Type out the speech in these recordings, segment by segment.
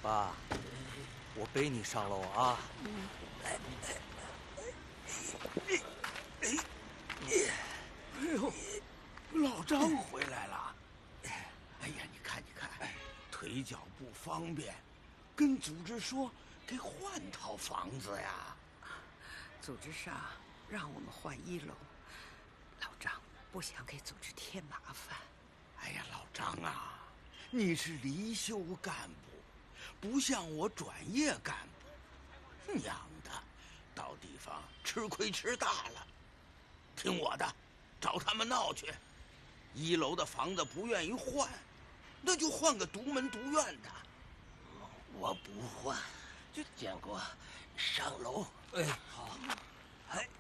爸，我背你上楼啊！ 哎呦，老张回来了！哎呀，你看，腿脚不方便，跟组织说给换套房子呀。 组织上让我们换1楼，老张不想给组织添麻烦。 哎呀，老张啊，你是离休干部，不像我转业干部，娘的，到地方吃亏吃大了。听我的，找他们闹去。1楼的房子不愿意换，那就换个独门独院的。 我不换，建国，上楼。 哎，好。哎，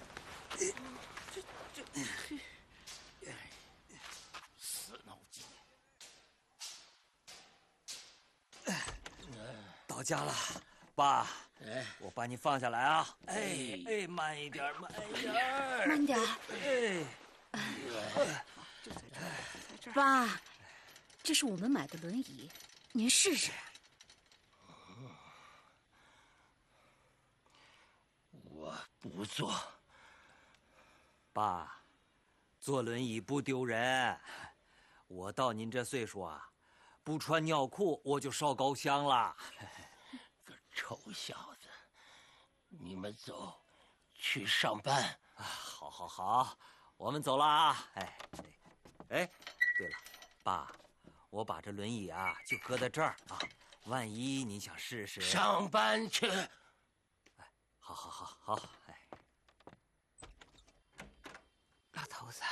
死脑筋。 到家了，爸。 哎， 我把你放下来啊！哎，慢一点，慢一点， 慢点。爸，这是我们买的轮椅，您试试。 我不坐。 爸，坐轮椅不丢人。我到您这岁数啊，不穿尿裤我就烧高香了。 个臭小子，你们走，去上班。 好，我们走了啊！哎，对了，爸，我把这轮椅啊就搁在这儿啊，万一你想试试。 上班去。 哎，好，哎。 老头子，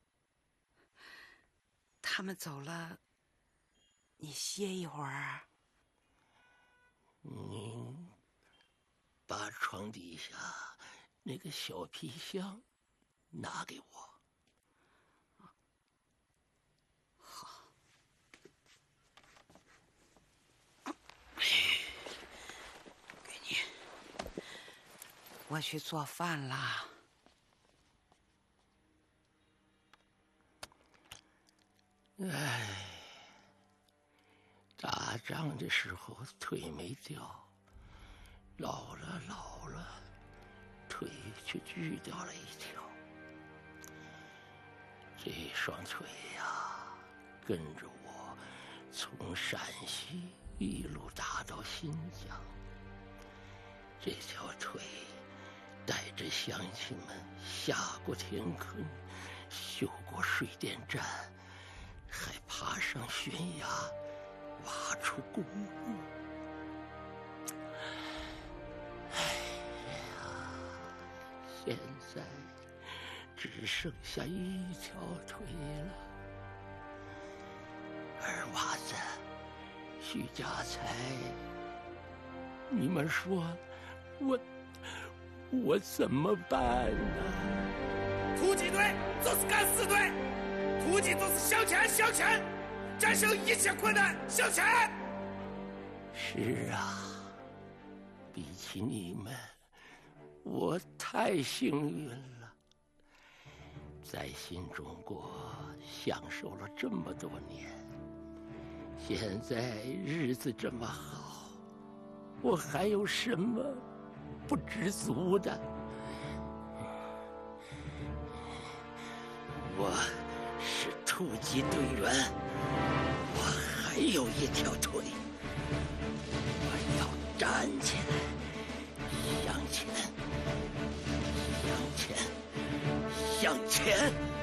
他们走了，你歇一会儿。 您把床底下那个小皮箱拿给我。 好。给你。我去做饭啦。 哎，打仗的时候腿没掉，老了，腿却锯掉了一条。这双腿呀，跟着我从陕西一路打到新疆。这条腿带着乡亲们下过田坑，修过水电站，还爬上悬崖，挖出公路。哎呀，现在只剩下一条腿了。二娃子，徐家财，你们说我怎么办呢？ 突击队就是敢死队，突击就是向前，战胜一切困难，向前。 是啊，比起你们，我太幸运了，在新中国享受了这么多年，现在日子这么好，我还有什么不知足的？我是突击队员，我还有一条腿，我要站起来，向前，向前。